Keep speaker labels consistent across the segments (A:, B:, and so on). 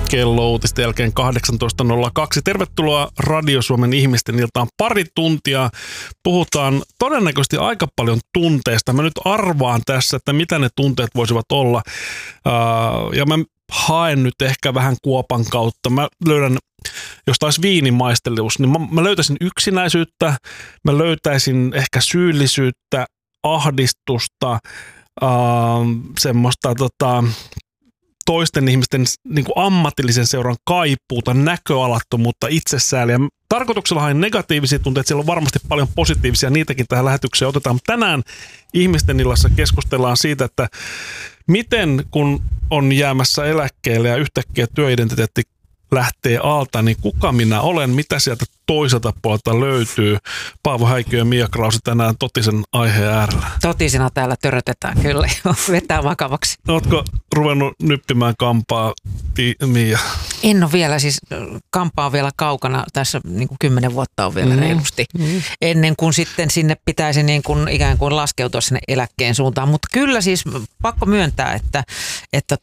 A: kello uutisten jälkeen 18.02. Tervetuloa Radio Suomen ihmisten iltaan. Pari tuntia puhutaan todennäköisesti aika paljon tunteista. Mä nyt arvaan tässä, että mitä ne tunteet voisivat olla. Ja mä haen nyt ehkä vähän kuopan kautta. Mä löydän, jos taisi viinimaisteluus, niin mä löytäisin yksinäisyyttä, mä löytäisin ehkä syyllisyyttä, ahdistusta, semmoista toisten ihmisten niin kuin ammatillisen seuran kaipuuta, näköalattomuutta, itsesääliä. Tarkoituksella hain negatiivisia tunteita, siellä on varmasti paljon positiivisia, niitäkin tähän lähetykseen otetaan. Mutta tänään ihmisten illassa keskustellaan siitä, että miten kun on jäämässä eläkkeelle ja yhtäkkiä työidentiteetti lähtee alta, niin kuka minä olen, mitä sieltä toiselta puolelta löytyy. Paavo Häikö ja Mia Krause tänään totisen aiheen äärellä.
B: Totisena täällä törötetään kyllä, vetää vakavaksi.
A: Ootko ruvennut nyppimään kampaa, Mia?
B: En ole vielä, siis kampaa on vielä kaukana, tässä niin kuin 10 vuotta on vielä reilusti, ennen kuin sitten sinne pitäisi niin kuin ikään kuin laskeutua sinne eläkkeen suuntaan. Mutta kyllä siis pakko myöntää, että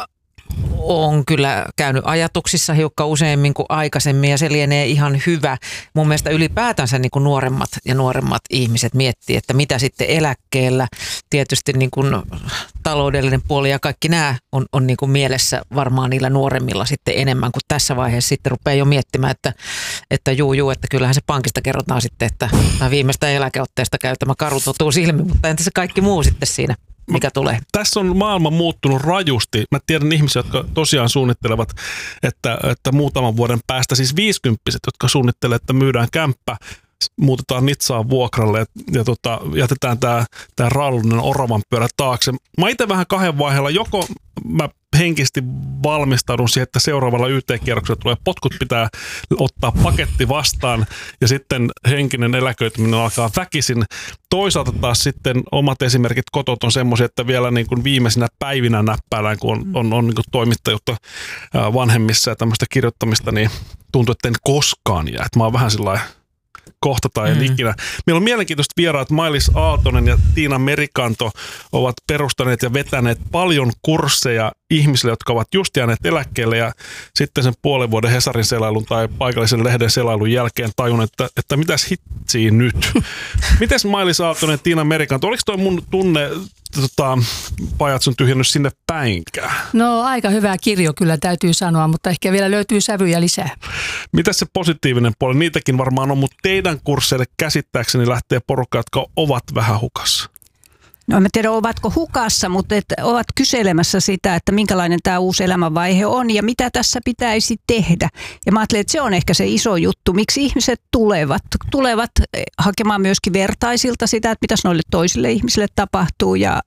B: on kyllä käynyt ajatuksissa hiukka useammin kuin aikaisemmin ja se lienee ihan hyvä. Mun mielestä ylipäätänsä niin kuin nuoremmat ihmiset miettii, että mitä sitten eläkkeellä. Tietysti niin kuin taloudellinen puoli ja kaikki nämä on niin kuin mielessä varmaan niillä nuoremmilla sitten enemmän kuin tässä vaiheessa sitten rupeaa jo miettimään, että että kyllähän se pankista kerrotaan sitten, että viimeistä eläkeotteesta käy tämä karu totuus ilmi, mutta entä se kaikki muu sitten siinä? Mikä tulee?
A: Tässä on maailma muuttunut rajusti. Mä tiedän ihmisiä, jotka tosiaan suunnittelevat, että muutaman vuoden päästä, siis 50-vuotiaat, jotka suunnittelee, että myydään kämppä, muutetaan Nitsaan vuokralle ja jätetään tämä raadullinen oravan pyörä taakse. Mä itse vähän 2 vaiheella, joko mä henkisesti valmistaudun siihen, että seuraavalla YT-kierroksella tulee potkut, pitää ottaa paketti vastaan ja sitten henkinen eläköityminen alkaa väkisin. Toisaalta taas sitten omat esimerkit kotot on semmoisia, että vielä niin kuin viimeisinä päivinä näppäillään, kun on niin kuin toimittajuutta vanhemmissa ja tämmöistä kirjoittamista, niin tuntuu, että en koskaan jää. Että mä oon vähän sellainen kohta tai en ikinä. Meillä on mielenkiintoista vieraat. Mailis Aaltonen ja Tiina Merikanto ovat perustaneet ja vetäneet paljon kursseja ihmisille, jotka ovat just jääneet eläkkeelle ja sitten sen puolen vuoden Hesarin selailun tai paikallisen lehden selailun jälkeen tajun, että mitäs hitsiä nyt. Mites Mailis Aaltonen ja Tiina Merikanto, oliko toi mun tunne pajatson tyhjennys sinne päinkään?
C: No aika hyvä kirjo kyllä täytyy sanoa, mutta ehkä vielä löytyy sävyjä lisää.
A: Mitäs se positiivinen puoli? Niitäkin varmaan on, mutta teidän kursseille käsittääkseni lähtee porukka, jotka ovat vähän hukassa.
D: No en tiedä, ovatko hukassa, mutta ovat kyselemässä sitä, että minkälainen tämä uusi elämänvaihe on ja mitä tässä pitäisi tehdä. Ja mä ajattelen, että se on ehkä se iso juttu, miksi ihmiset tulevat hakemaan myöskin vertaisilta sitä, että mitäs noille toisille ihmisille tapahtuu ja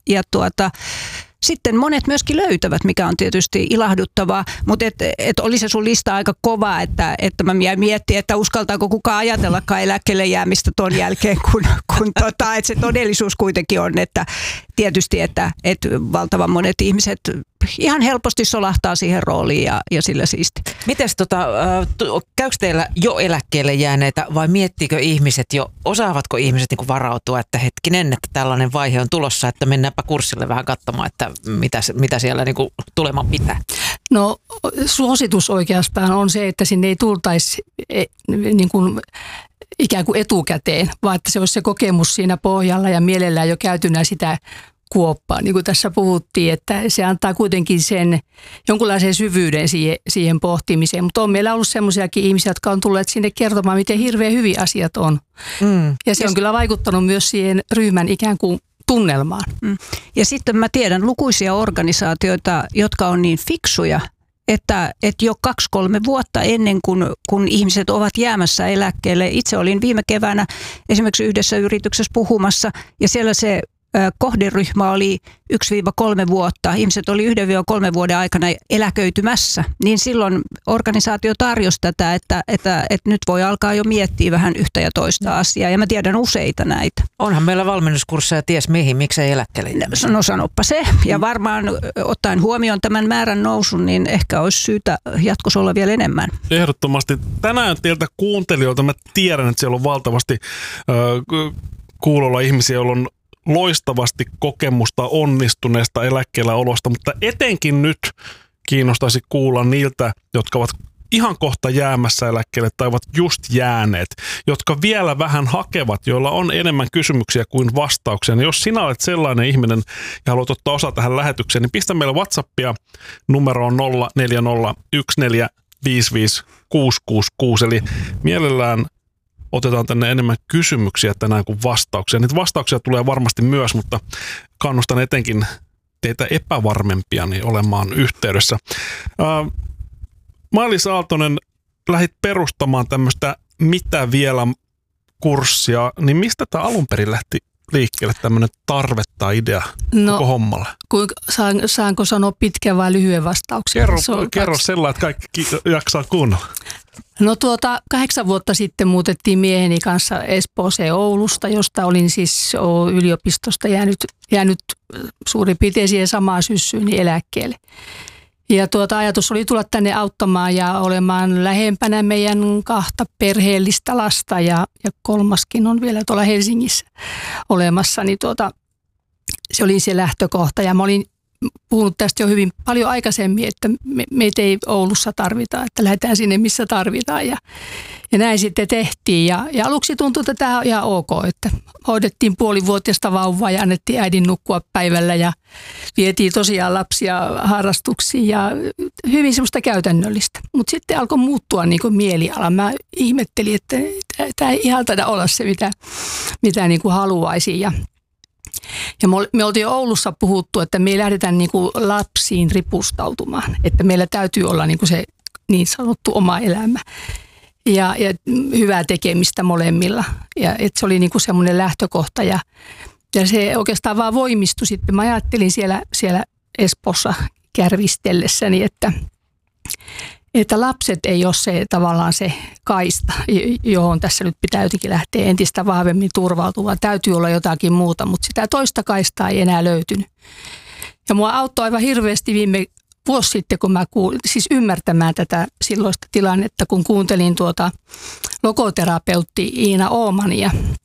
D: sitten monet myöskin löytävät, mikä on tietysti ilahduttavaa, mutta et oli se sun lista aika kova, että mä miettin, että uskaltaako kukaan ajatellakaan eläkkeelle jäämistä ton jälkeen, kun että se todellisuus kuitenkin on, että tietysti, että valtavan monet ihmiset ihan helposti solahtaa siihen rooliin ja sillä siisti.
B: Mites käykö teillä jo eläkkeelle jääneitä vai miettiikö ihmiset jo, osaavatko ihmiset niin kuin varautua, että hetkinen, että tällainen vaihe on tulossa, että mennäänpä kurssille vähän katsomaan, että mitä siellä niin kuin tuleman pitää?
C: No suositus oikeastaan on se, että sinne ei tultaisi niin kuin ikään kuin etukäteen, vaan että se olisi se kokemus siinä pohjalla ja mielellään jo käytynä sitä kuoppaa, niin kuin tässä puhuttiin, että se antaa kuitenkin sen jonkunlaisen syvyyden siihen pohtimiseen, mutta on meillä ollut semmoisiakin ihmisiä, jotka on tulleet sinne kertomaan, miten hirveän hyviä asiat on. Ja se on kyllä vaikuttanut myös siihen ryhmän ikään kuin tunnelmaan.
D: Ja sitten mä tiedän lukuisia organisaatioita, jotka on niin fiksuja, että jo 2-3 vuotta ennen kuin ihmiset ovat jäämässä eläkkeelle. Itse olin viime keväänä esimerkiksi yhdessä yrityksessä puhumassa ja siellä se kohderyhmä oli 1-3 vuotta. Ihmiset oli 1-3 vuoden aikana eläköitymässä. Niin silloin organisaatio tarjosi tätä, että nyt voi alkaa jo miettiä vähän yhtä ja toista asiaa. Ja mä tiedän useita näitä.
B: Onhan meillä valmennuskursseja ties mihin, miksei eläkkeelle?
D: No sanoppa se. Ja varmaan ottaen huomioon tämän määrän nousun, niin ehkä olisi syytä jatkossa olla vielä enemmän.
A: Ehdottomasti. Tänään teiltä kuuntelijoilta mä tiedän, että siellä on valtavasti kuulolla ihmisiä, joilla on loistavasti kokemusta onnistuneesta eläkkeellä olosta, mutta etenkin nyt, kiinnostaisi kuulla niiltä, jotka ovat ihan kohta jäämässä eläkkeelle tai ovat just jääneet, jotka vielä vähän hakevat, joilla on enemmän kysymyksiä kuin vastauksia. Niin jos sinä olet sellainen ihminen ja haluat ottaa osaa tähän lähetykseen, niin pistä meille WhatsAppia numeroon 0401455666. Eli mielellään otetaan tänne enemmän kysymyksiä tänään kuin vastauksia. Niitä vastauksia tulee varmasti myös, mutta kannustan etenkin teitä epävarmempia niin olemaan yhteydessä. Mailis Aaltonen, lähdit perustamaan tämmöistä mitä vielä kurssia, niin mistä tämä alun perin lähti liikkeelle tämmöinen tarve tai idea koko hommalla?
C: Saanko sanoa pitkän vai lyhyen vastauksen?
A: Kerro sellainen, että kaikki jaksaa kuunnella.
C: No 8 vuotta sitten muutettiin mieheni kanssa Espooseen Oulusta, josta olin siis yliopistosta jäänyt suurin piirtein siihen samaan syssyyn eläkkeelle. Ja ajatus oli tulla tänne auttamaan ja olemaan lähempänä meidän 2 perheellistä lasta ja 3. on vielä tuolla Helsingissä olemassa. Niin se oli se lähtökohta ja mä olin puhunut tästä jo hyvin paljon aikaisemmin, että meitä ei Oulussa tarvita, että lähdetään sinne missä tarvitaan ja näin sitten tehtiin ja aluksi tuntui, että tämä on ihan ok, että hoidettiin puolivuotiaista vauvaa ja annettiin äidin nukkua päivällä ja vietiin tosiaan lapsia harrastuksiin ja hyvin semmoista käytännöllistä, mutta sitten alkoi muuttua niin kuin mieliala. Mä ihmettelin, että tämä ei ihan taida olla se, mitä niin kuin haluaisin ja me oltiin jo Oulussa puhuttu, että me ei lähdetä niin kuin lapsiin ripustautumaan, että meillä täytyy olla niin kuin se niin sanottu oma elämä ja hyvää tekemistä molemmilla. Ja että se oli niin kuin semmoinen lähtökohta ja se oikeastaan vaan voimistui sitten. Mä ajattelin siellä Espoossa kärvistellessäni, että lapset ei ole se tavallaan se kaista, johon tässä nyt pitää jotenkin lähteä entistä vahvemmin turvautumaan. Täytyy olla jotakin muuta, mutta sitä toista kaistaa ei enää löytynyt. Ja mua auttoi aivan hirveästi viime vuosi sitten, kun mä siis ymmärtämään tätä silloista tilannetta, kun kuuntelin logoterapeutti Iina Oomania.